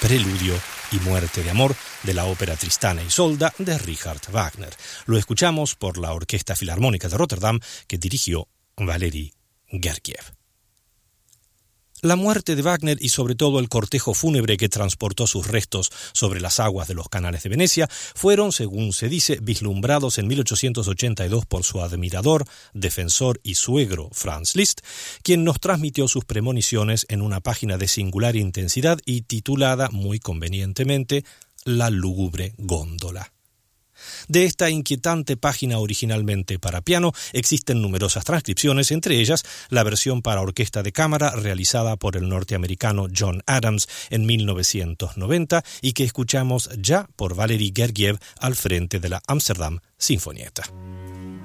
Preludio y Muerte de Amor de la ópera Tristana e Isolda de Richard Wagner. Lo escuchamos por la Orquesta Filarmónica de Rotterdam que dirigió Valery Gergiev. La muerte de Wagner y sobre todo el cortejo fúnebre que transportó sus restos sobre las aguas de los canales de Venecia fueron, según se dice, vislumbrados en 1882 por su admirador, defensor y suegro Franz Liszt, quien nos transmitió sus premoniciones en una página de singular intensidad y titulada muy convenientemente La lúgubre góndola. De esta inquietante página originalmente para piano existen numerosas transcripciones, entre ellas la versión para orquesta de cámara realizada por el norteamericano John Adams en 1990 y que escuchamos ya por Valery Gergiev al frente de la Amsterdam Sinfonietta.